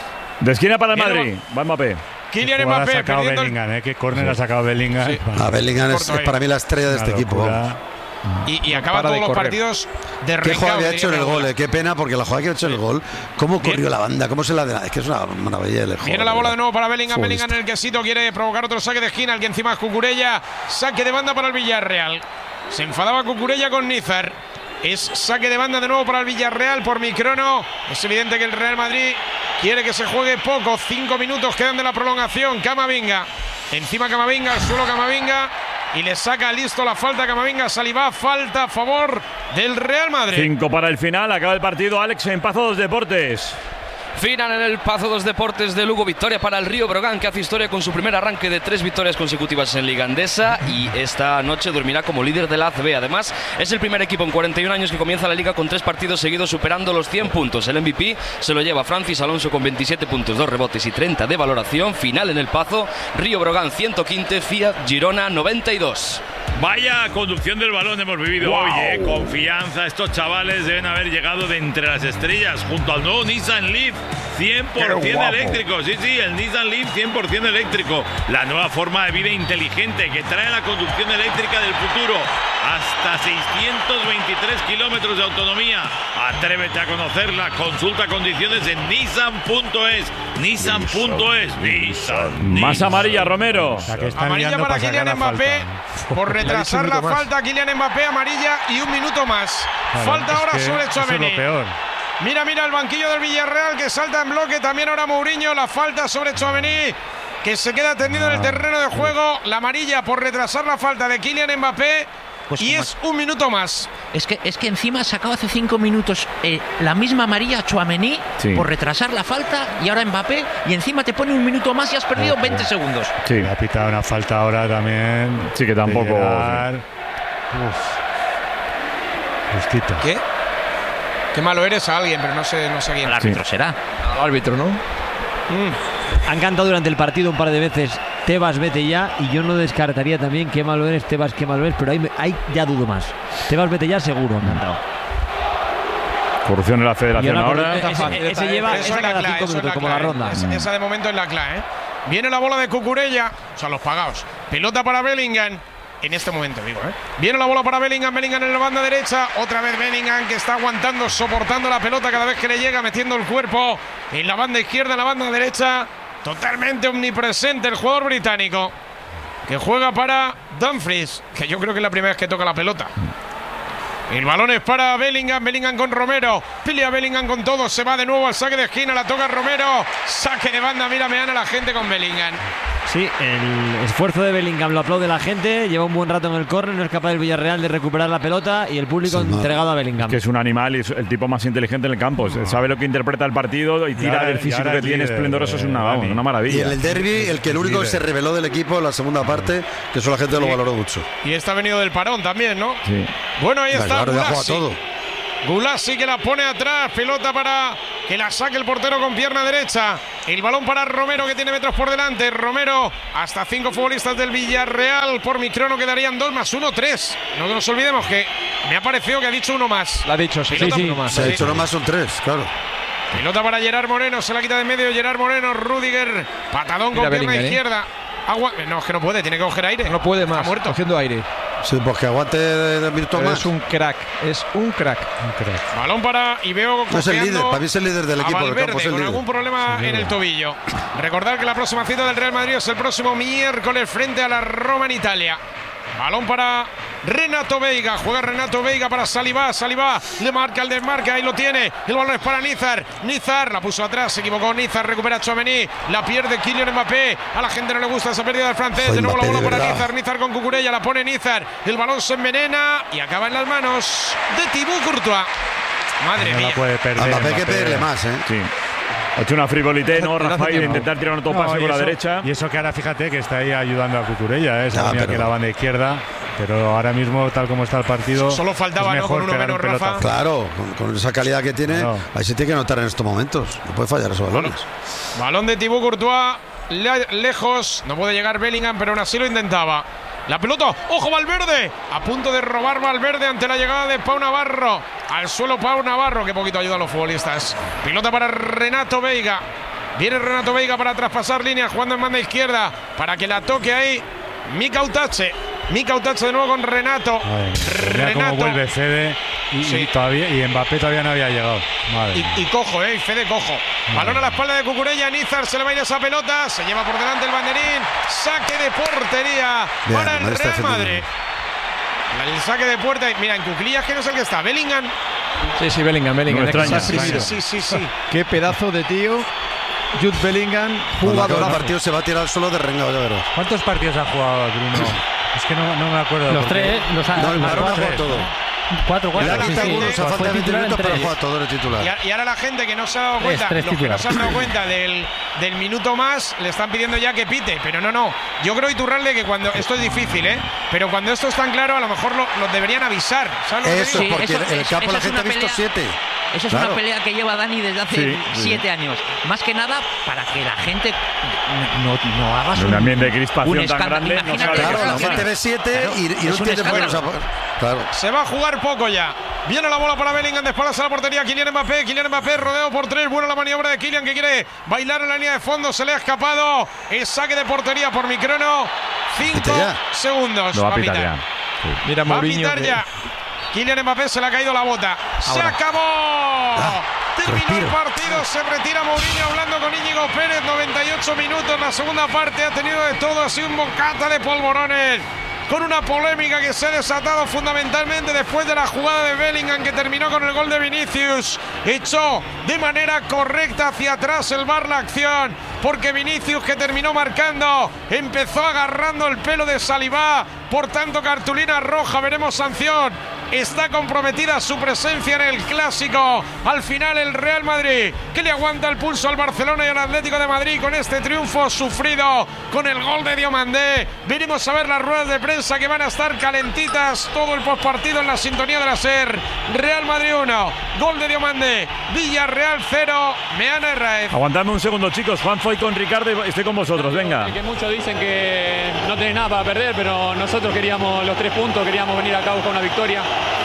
De esquina para el Viene Madrid. Va Mbappé. Kylian Jugada ha Mbappé sacado perdiendo el- Bellingham, ¿eh? Que córner ha sacado Bellingham. Sí. A Bellingham es, Corto es ahí. para mí la estrella de Una este equipo. locura. y, y acaba para todos de los correr. partidos de Qué jugada recao, había diría hecho en el mi gol, abuela. eh. Qué pena, porque la jugada que ha hecho en el gol, cómo corrió Bien. la banda, cómo se la de. Es que es una maravilla el Viene la bola de nuevo para Bellingham. Futbolista. Bellingham en el quesito quiere provocar otro saque de esquina, el que encima es Cucurella. Saque de banda para el Villarreal. Se enfadaba Cucurella con Nízar. Es saque de banda de nuevo para el Villarreal por Microno. Es evidente que el Real Madrid quiere que se juegue poco. Cinco minutos quedan de la prolongación. Camavinga. Encima Camavinga, al suelo Camavinga. Y le saca listo la falta Camavinga. Salivá, falta a favor del Real Madrid. Cinco para el final. Acaba el partido. Alex en Pazo dos Deportes. Final en el Pazo dos Deportes de Lugo, victoria para el Río Brogan, que hace historia con su primer arranque de tres victorias consecutivas en Liga Endesa y esta noche dormirá como líder de la A C B. Además, es el primer equipo en cuarenta y un años que comienza la Liga con tres partidos seguidos superando los cien puntos. El M V P se lo lleva Francis Alonso con veintisiete puntos, dos rebotes y treinta de valoración. Final en el Pazo, Río Brogan ciento quince, Fiat Girona noventa y dos. Vaya conducción del balón hemos vivido Wow. hoy, eh. Confianza, estos chavales deben haber llegado de entre las estrellas junto al nuevo Nissan Leaf cien por Qué ciento guapo. eléctrico. Sí, sí, el Nissan Leaf cien por ciento eléctrico. La nueva forma de vida inteligente que trae la conducción eléctrica del futuro. Hasta seiscientos veintitrés kilómetros de autonomía. Atrévete a conocerla. Consulta condiciones en nissan punto es. nissan punto es. Nissan. Más amarilla, Romero. La que están Amarilla liando para sacar Kylian la Mbappé falta. por Le ha dicho retrasar un la minuto más. falta. Kylian Mbappé, amarilla y un minuto más. Claro, falta es ahora que sobre eso es Tchouaméni. lo peor. Mira, mira el banquillo del Villarreal que salta en bloque. También ahora Mourinho. La falta sobre Tchouaméni, que se queda tendido en el terreno de juego. La amarilla por retrasar la falta de Kylian Mbappé. Pues y como- es un minuto más. Es que, es que encima ha sacado hace cinco minutos eh, la misma amarilla a Tchouaméni Sí. por retrasar la falta, y ahora Mbappé, y encima te pone un minuto más y has perdido Ojo. veinte segundos. Sí, Le ha pitado una falta ahora también. sí que tampoco. De llegar. Uf. Justita. ¿Qué? Qué malo eres a alguien, pero no sé, no sé quién. El árbitro será. Al árbitro, ¿no? Han cantado durante el partido un par de veces Tebas, vete ya, y yo no descartaría también qué malo eres, Tebas, qué malo eres, pero ahí, me- ahí ya dudo más. Tebas, vete ya, seguro, han cantado. Corrupción en la Y federación ahora, ahora. ese, ese lleva Eso esa es la cada clave, cinco eso es minutos, la como la clave. ronda. Es- esa de momento es la clave, ¿eh? Viene la bola de Cucurella, o sea, los pagados. Pelota para Bellingham. En este momento, digo, ¿eh? Viene la bola para Bellingham, Bellingham en la banda derecha. Otra vez Bellingham, que está aguantando, soportando la pelota cada vez que le llega, metiendo el cuerpo en la banda izquierda, en la banda derecha. Totalmente omnipresente el jugador británico, que juega para Dumfries, que yo creo que es la primera vez que toca la pelota. El balón es para Bellingham, Bellingham con Romero. Pelea Bellingham con todo, se va de nuevo al saque de esquina, la toca Romero. Saque de banda, mira, me gana la gente con Bellingham. Sí, el esfuerzo de Bellingham lo aplaude la gente, lleva un buen rato en el córner, no es capaz el Villarreal de recuperar la pelota y el público Sí, no. entregado a Bellingham. Que es un animal y es el tipo más inteligente en el campo. Sabe lo que interpreta el partido y tira ahora- del y físico ahora que es tiene líder, esplendoroso. Es una, eh, vamos, Dani. una Y maravilla. en el derby, el que el único que se reveló del equipo en la segunda parte, que eso la gente lo valoró mucho. Y este ha venido del parón también, ¿no? Sí. Bueno, ahí Ya, está claro, ya juega Gulasi. todo. Gulasi que la pone atrás, pelota para que la saque el portero con pierna derecha. El balón para Romero, que tiene metros por delante. Romero, hasta cinco futbolistas del Villarreal. Por mi crono quedarían dos más uno, tres. No nos olvidemos que me ha parecido que ha dicho uno más. Lo ha dicho, sí, Pelota, sí, uno más. Se ha dicho uno más, son tres, claro. Pelota para Gerard Moreno, se la quita de medio Gerard Moreno. Rudiger, patadón con Mira pierna Bellingham, izquierda. Agua... No, es que no puede, tiene que coger aire. No puede más, Está muerto. cogiendo aire. Sí, pues que aguante dos minutos Pero más. es un crack, es un crack. Un crack. Balón para y veo No es el líder, para mí es el líder del a equipo del Valverde, campo, es el con líder. algún problema en el tobillo. Recordar que la próxima cita del Real Madrid es el próximo miércoles frente a la Roma en Italia. Balón para Renato Veiga, juega Renato Veiga para Saliba, Saliba le marca el desmarque, ahí lo tiene, el balón es para Nízar, Nízar la puso atrás, se equivocó Nízar, recupera Tchouaméni, la pierde Kylian Mbappé, a la gente no le gusta esa pérdida del francés. Joder, de nuevo Mbappé, la bola de para verdad. Nízar, Nízar con Cucurella, la pone Nízar, el balón se envenena y acaba en las manos de Thibaut Courtois. Madre No mía. la puede perder. A Mbappé hay que Mbappé. pedirle más, ¿eh? Sí. Ha hecho una frivolité, ¿no, Hace- hace Rafael? De tiempo. intentar tirar un No, autopase y con la eso- derecha. Y eso que ahora fíjate que está ahí ayudando a Cucurella, ¿eh? Se Ya, ponía pero- aquí la banda izquierda, pero ahora mismo, tal como está el partido, Solo faltaba, es ¿no? mejor Con uno pegar un menos, Rafa. pelotazo. Claro, con, con esa calidad que tiene, Claro. ahí se tiene que notar en estos momentos. No puede fallar esos balones. Balón de Thibaut Courtois, le- lejos, no puede llegar Bellingham, pero aún así lo intentaba. La pelota, ojo Valverde, a punto de robar Valverde ante la llegada de Pau Navarro. Al suelo Pau Navarro, que poquito ayuda a los futbolistas. Pelota para Renato Veiga. Viene Renato Veiga para traspasar líneas, jugando en banda izquierda, para que la toque ahí Mika Utache. Mika Utache de nuevo con Renato. Ay, mira cómo Renato. vuelve Fede y, Sí. y todavía y Mbappé todavía no había llegado. Madre mía. Y, y cojo, eh, y Fede cojo. Balón a la espalda de Cucurella, Nízar se le va a ir esa pelota, se lleva por delante el banderín, saque de portería Bien, para el Madrid está Real defendiendo. Madrid. El saque de puerta, y mira, en cuclillas que no sé el que está, Bellingham. Sí, sí, Bellingham, Bellingham. No me es que extraña. se ha exprimido. Sí, sí, sí. Qué pedazo de tío. Jude Bellingham, Cuando acabe el jugador. partido se va a tirar al suelo de rengado, ya verás. ¿Cuántos partidos ha jugado Bruno? Es que no, no me acuerdo. Los porque- tres, los ha- No, el los Barón ha cuatro, jugado todo. cuatro, Le cuatro. ha sí, quitado sí. algunos a Fue falta de veinte titular en minutos, pero tres. juega todo de titular. Y, a- y ahora la gente que no se ha dado Tres, cuenta, tres los que no titulares. se han dado cuenta del, del minuto más, le están pidiendo ya que pite. Pero no, no. Yo creo, Iturralde, que cuando. Esto es difícil, ¿eh? Pero cuando esto es tan claro, a lo mejor lo, lo deberían avisar. ¿Sabes lo que Eso digo? es porque eso- en el es- campo esa la es gente ha una visto pelea- siete. Esa es Claro. una pelea que lleva Dani desde hace Sí, siete años. Más que nada para que la gente no, no haga En un ambiente de crispación un tan escándalo. grande, no Imagínate sabe que Claro, qué la eso- gente ve siete Claro, y, y es no un entiende por qué no se escándalo. ha- Claro. Se va a jugar poco ya. Viene la bola para Bellingham, de espaldas a la portería. Kylian Mbappé, Kylian Mbappé rodeado por tres. Buena la maniobra de Kylian, que quiere bailar en la línea de fondo. Se le ha escapado. El saque de portería por mi crono. Cinco Pita ya. segundos. Lo va a Va a pitar pitar. ya. Sí. Mira Va a Mourinho. pitar que- ya. Kylian Mbappé, se le ha caído la bota. ¡Se Ahora. acabó! Terminó respiro. el partido, se retira Mourinho hablando con Íñigo Pérez. noventa y ocho minutos, la segunda parte ha tenido de todo, ha sido un bocata de polvorones. Con una polémica que se ha desatado fundamentalmente después de la jugada de Bellingham, que terminó con el gol de Vinicius. Echó de manera correcta hacia atrás el V A R la acción, porque Vinicius, que terminó marcando, empezó agarrando el pelo de Saliba. Por tanto, cartulina roja, veremos sanción. Está comprometida su presencia en el Clásico. Al final el Real Madrid, que le aguanta el pulso al Barcelona y al Atlético de Madrid con este triunfo sufrido, con el gol de Diomandé. Venimos a ver las ruedas de prensa, que van a estar calentitas todo el postpartido en la sintonía de la SER. Real Madrid uno, gol de Diomandé. Villarreal cero, Meana Herraez. Aguantadme un segundo, chicos. Juan Foy con Ricardo y estoy con vosotros. Venga. Que muchos dicen que no tienen nada para perder, pero nosotros queríamos los tres puntos, queríamos venir acá a buscar una victoria.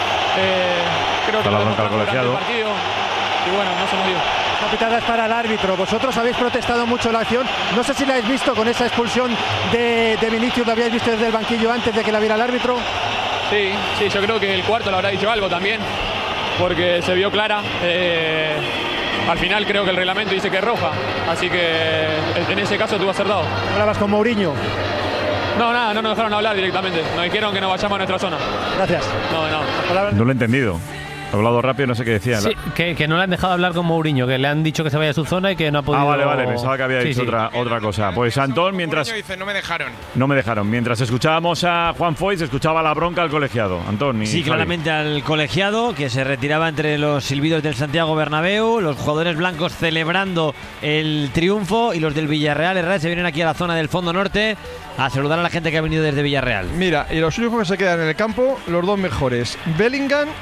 Eh, creo que Está la lo bronca del demostramos durante el colegiado. partido y bueno, no se nos dio. La pitada es para el árbitro. Vosotros habéis protestado mucho la acción. No sé si la habéis visto con esa expulsión de, de Vinicius. ¿La habíais visto desde el banquillo antes de que la viera el árbitro? Sí, sí, yo creo que el cuarto le habrá dicho algo también, porque se vio clara. Eh, al final creo que el reglamento dice que es roja, así que en ese caso tuvo acertado. Hablabas con Mourinho. No, nada, no nos dejaron hablar directamente. Nos dijeron que nos vayamos a nuestra zona. Gracias. No, no. No lo he entendido. He hablado rápido, no sé qué decía. Sí, que, que no le han dejado hablar con Mourinho, que le han dicho que se vaya a su zona y que no ha podido. Ah, vale, vale, pensaba que había Sí, dicho sí. Otra, otra cosa. Pues Antón, mientras. Mourinho dice, no me dejaron. No me dejaron. Mientras escuchábamos a Juan Foy, se escuchaba la bronca al colegiado. Antón y Sí, Javi. claramente al colegiado, que se retiraba entre los silbidos del Santiago Bernabéu, los jugadores blancos celebrando el triunfo y los del Villarreal Herrera se vienen aquí a la zona del fondo norte a saludar a la gente que ha venido desde Villarreal. Mira, y los únicos que se quedan en el campo, los dos mejores, Bellingham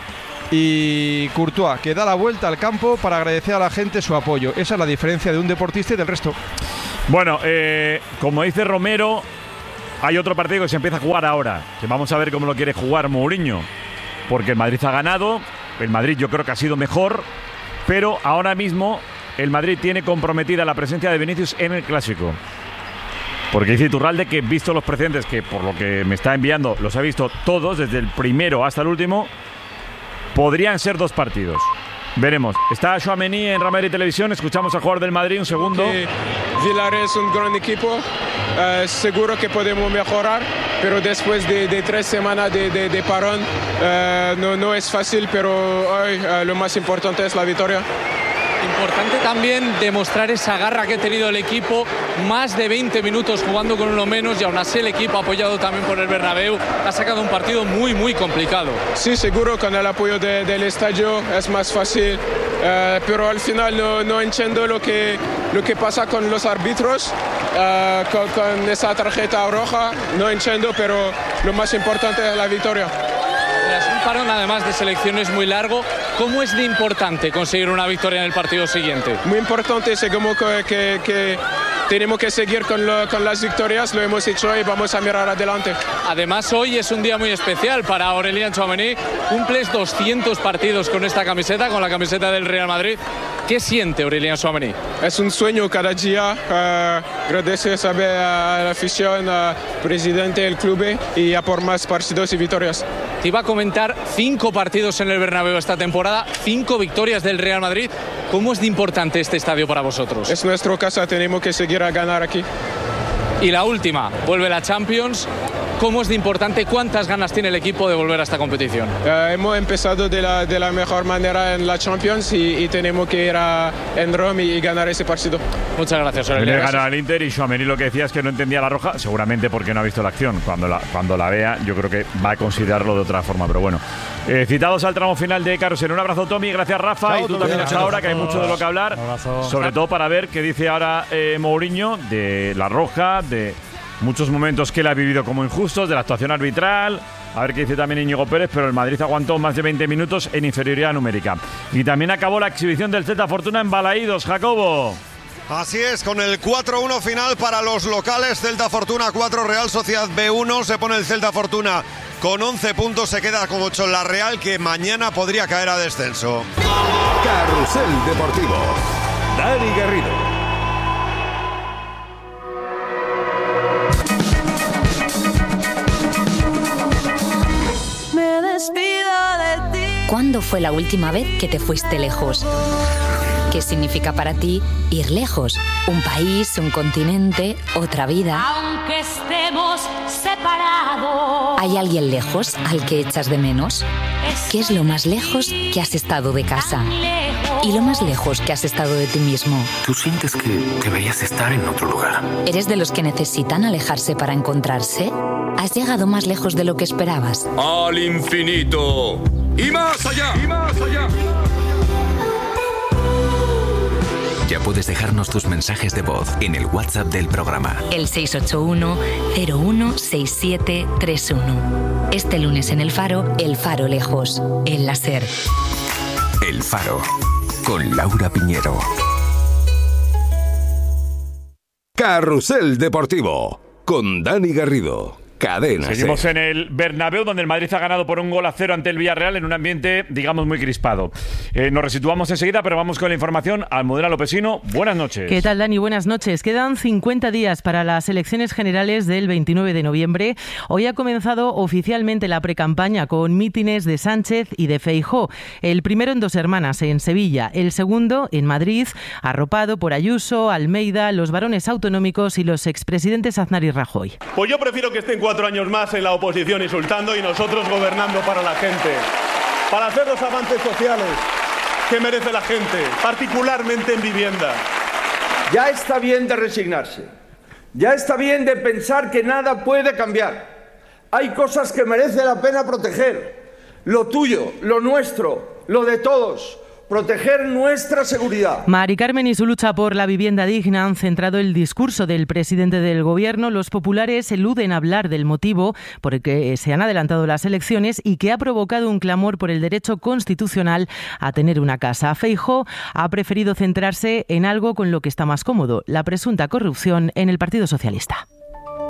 y Courtois, que da la vuelta al campo para agradecer a la gente su apoyo. Esa es la diferencia de un deportista y del resto. Bueno, eh, como dice Romero, hay otro partido que se empieza a jugar ahora, que vamos a ver cómo lo quiere jugar Mourinho, porque el Madrid ha ganado, el Madrid yo creo que ha sido mejor, pero ahora mismo el Madrid tiene comprometida la presencia de Vinicius en el Clásico. Porque dice Iturralde que, visto los precedentes, que por lo que me está enviando los ha visto todos, desde el primero hasta el último, podrían ser dos partidos. Veremos. Está Tchouaméni en Real Madrid Televisión. Escuchamos al jugador del Madrid un segundo. Que Villarreal es un gran equipo. Uh, seguro que podemos mejorar, pero después de, de tres semanas de, de, de parón, uh, no, no es fácil, pero hoy uh, lo más importante es la victoria. Importante también demostrar esa garra que ha tenido el equipo, más de veinte minutos jugando con uno menos, y aún así el equipo, apoyado también por el Bernabéu, ha sacado un partido muy muy complicado. Sí, seguro, con el apoyo de, del estadio es más fácil, uh, pero al final no, no entiendo lo que, lo que pasa con los árbitros, uh, con, con esa tarjeta roja, no entiendo, pero lo más importante es la victoria. Tras un parón además de selecciones muy largo, ¿cómo es de importante conseguir una victoria en el partido siguiente? Muy importante, seguro que, que, que tenemos que seguir con, lo, con las victorias, lo hemos hecho y vamos a mirar adelante. Además, hoy es un día muy especial para Aurélien Tchouaméni. Cumples doscientos partidos con esta camiseta, con la camiseta del Real Madrid. ¿Qué siente Aurélien Tchouaméni? Es un sueño cada día. Uh, agradecer saber a la afición, al presidente del club y a por más partidos y victorias. Te iba a comentar cinco partidos en el Bernabéu esta temporada, cinco victorias del Real Madrid. ¿Cómo es de importante este estadio para vosotros? Es nuestra casa, tenemos que seguir a ganar aquí. Y la última, vuelve la Champions. ¿Cómo es de importante, cuántas ganas tiene el equipo de volver a esta competición? Uh, hemos empezado de la, de la mejor manera en la Champions y, y tenemos que ir a, en Roma y, y ganar ese partido. Muchas gracias, Aurelio. Le gana al Inter y Tchouaméni lo que decía es que no entendía la roja, seguramente porque no ha visto la acción. Cuando la, cuando la vea, yo creo que va a considerarlo de otra forma, pero bueno. Eh, citados al tramo final de Carrusel. Un abrazo, Tommy, gracias, Rafa. Chao, y tú también hasta ahora, que hay mucho de lo que hablar. Sobre todo para ver qué dice ahora eh, Mourinho de la roja, de muchos momentos que él ha vivido como injustos, de la actuación arbitral. A ver qué dice también Íñigo Pérez, pero el Madrid aguantó más de veinte minutos en inferioridad numérica. Y también acabó la exhibición del Celta Fortuna en Balaídos, Jacobo. Así es, con el cuatro uno final para los locales. Celta Fortuna cuatro, Real Sociedad B uno. Se pone el Celta Fortuna con once puntos, se queda con ocho la Real, que mañana podría caer a descenso. Carrusel Deportivo. Dani Garrido. ¿Cuándo fue la última vez que te fuiste lejos? ¿Qué significa para ti ir lejos? Un país, un continente, otra vida. Aunque estemos separados. ¿Hay alguien lejos al que echas de menos? ¿Qué es lo más lejos que has estado de casa? ¿Y lo más lejos que has estado de ti mismo? Tú sientes que deberías estar en otro lugar. ¿Eres de los que necesitan alejarse para encontrarse? ¿Has llegado más lejos de lo que esperabas? ¡Al infinito! ¡Y más allá! ¡Y más allá! Ya puedes dejarnos tus mensajes de voz en el WhatsApp del programa. El seis ocho uno, cero uno seis siete tres uno. Este lunes en El Faro, El Faro Lejos. El láser. El Faro. Con Laura Piñero. Carrusel Deportivo. Con Dani Garrido. Cadena Seguimos Ser. en el Bernabéu, donde el Madrid ha ganado por un gol a cero ante el Villarreal en un ambiente, digamos, muy crispado. Eh, nos resituamos enseguida, pero vamos con la información. Almudena Lopesino, buenas noches. ¿Qué tal, Dani? Buenas noches. Quedan cincuenta días para las elecciones generales del veintinueve de noviembre. Hoy ha comenzado oficialmente la precampaña con mítines de Sánchez y de Feijóo. El primero en Dos Hermanas, en Sevilla. El segundo en Madrid, arropado por Ayuso, Almeida, los varones autonómicos y los expresidentes Aznar y Rajoy. Pues yo prefiero que estén cuatro años más en la oposición insultando y nosotros gobernando para la gente, para hacer los avances sociales que merece la gente, particularmente en vivienda. Ya está bien de resignarse, ya está bien de pensar que nada puede cambiar. Hay cosas que merece la pena proteger, lo tuyo, lo nuestro, lo de todos. proteger nuestra seguridad. Mari Carmen y su lucha por la vivienda digna han centrado el discurso del presidente del Gobierno. Los populares eluden hablar del motivo por el que se han adelantado las elecciones y que ha provocado un clamor por el derecho constitucional a tener una casa. Feijóo ha preferido centrarse en algo con lo que está más cómodo, la presunta corrupción en el Partido Socialista.